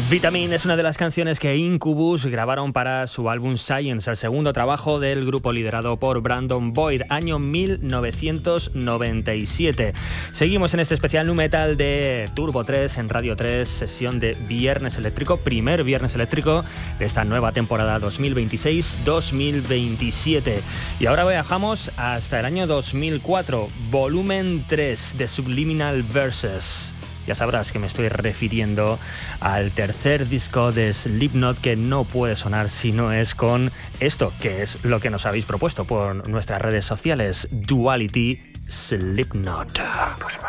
Vitamin es una de las canciones que Incubus grabaron para su álbum Science, el segundo trabajo del grupo liderado por Brandon Boyd, año 1997. Seguimos en este especial nu metal de Turbo 3 en Radio 3, sesión de Viernes Eléctrico, primer Viernes Eléctrico de esta nueva temporada 2026-2027. Y ahora viajamos hasta el año 2004, volumen 3 de Subliminal Verses. Ya sabrás que me estoy refiriendo al tercer disco de Slipknot, que no puede sonar si no es con esto, que es lo que nos habéis propuesto por nuestras redes sociales, Duality Slipknot.